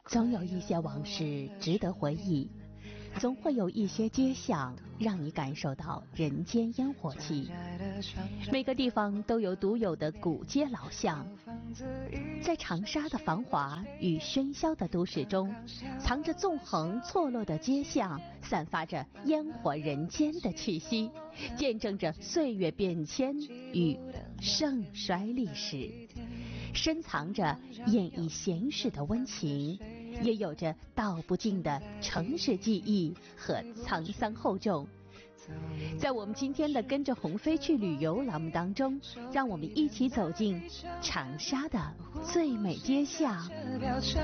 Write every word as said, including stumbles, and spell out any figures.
总有一些往事值得回忆，总会有一些街巷让你感受到人间烟火气。每个地方都有独有的古街老巷，在长沙的繁华与喧嚣的都市中，藏着纵横错落的街巷，散发着烟火人间的气息，见证着岁月变迁与盛衰历史，深藏着演绎闲适的温情，也有着道不尽的城市记忆和沧桑厚重。在我们今天的跟着鸿飞去旅游栏目当中，让我们一起走进长沙的最美街巷。